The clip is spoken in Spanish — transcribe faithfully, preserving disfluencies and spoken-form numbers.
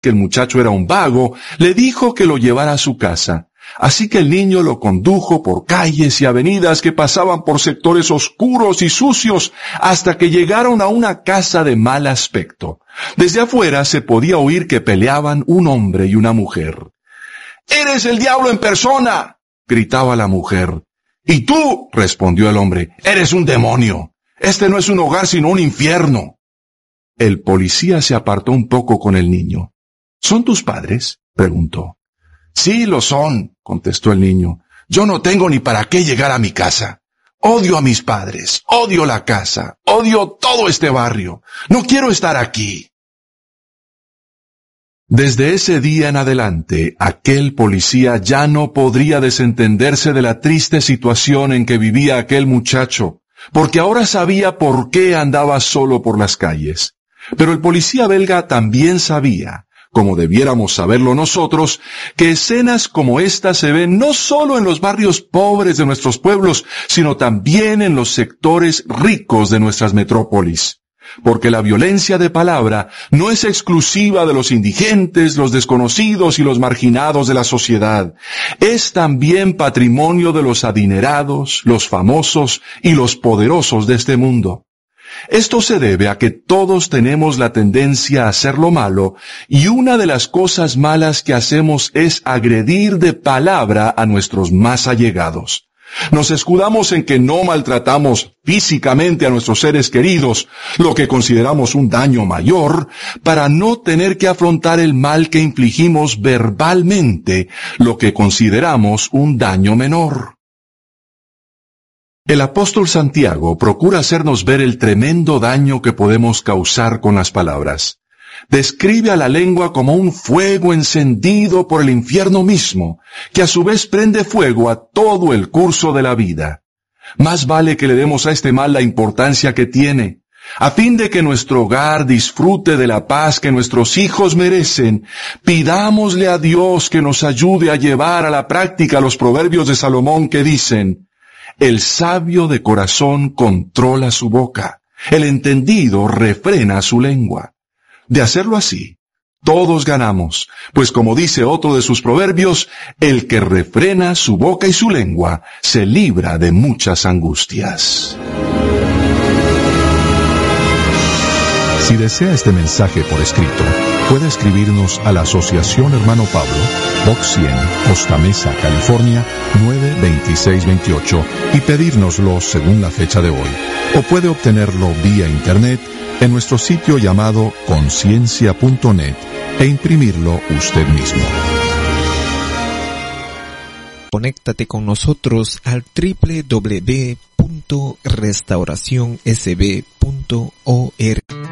que el muchacho era un vago, le dijo que lo llevara a su casa. Así que el niño lo condujo por calles y avenidas que pasaban por sectores oscuros y sucios hasta que llegaron a una casa de mal aspecto. Desde afuera se podía oír que peleaban un hombre y una mujer. «¡Eres el diablo en persona!», gritaba la mujer. «Y tú», respondió el hombre, «eres un demonio. Este no es un hogar sino un infierno». El policía se apartó un poco con el niño. «¿Son tus padres?», preguntó. «Sí, lo son», contestó el niño. «Yo no tengo ni para qué llegar a mi casa. Odio a mis padres, odio la casa, odio todo este barrio. No quiero estar aquí». Desde ese día en adelante, aquel policía ya no podría desentenderse de la triste situación en que vivía aquel muchacho, porque ahora sabía por qué andaba solo por las calles. Pero el policía belga también sabía, como debiéramos saberlo nosotros, que escenas como esta se ven no solo en los barrios pobres de nuestros pueblos, sino también en los sectores ricos de nuestras metrópolis. Porque la violencia de palabra no es exclusiva de los indigentes, los desconocidos y los marginados de la sociedad. Es también patrimonio de los adinerados, los famosos y los poderosos de este mundo. Esto se debe a que todos tenemos la tendencia a hacer lo malo, y una de las cosas malas que hacemos es agredir de palabra a nuestros más allegados. Nos escudamos en que no maltratamos físicamente a nuestros seres queridos, lo que consideramos un daño mayor, para no tener que afrontar el mal que infligimos verbalmente, lo que consideramos un daño menor. El apóstol Santiago procura hacernos ver el tremendo daño que podemos causar con las palabras. Describe a la lengua como un fuego encendido por el infierno mismo, que a su vez prende fuego a todo el curso de la vida. Más vale que le demos a este mal la importancia que tiene. A fin de que nuestro hogar disfrute de la paz que nuestros hijos merecen, pidámosle a Dios que nos ayude a llevar a la práctica los proverbios de Salomón que dicen: «El sabio de corazón controla su boca, el entendido refrena su lengua». De hacerlo así, todos ganamos, pues como dice otro de sus proverbios, el que refrena su boca y su lengua se libra de muchas angustias. Si desea este mensaje por escrito, puede escribirnos a la Asociación Hermano Pablo, Box cien, Costa Mesa, California, nueve veintiséis veintiocho, y pedírnoslo según la fecha de hoy. O puede obtenerlo vía internet en nuestro sitio llamado conciencia punto net e imprimirlo usted mismo. Conéctate con nosotros al doble u doble u doble u punto restauración s b punto org.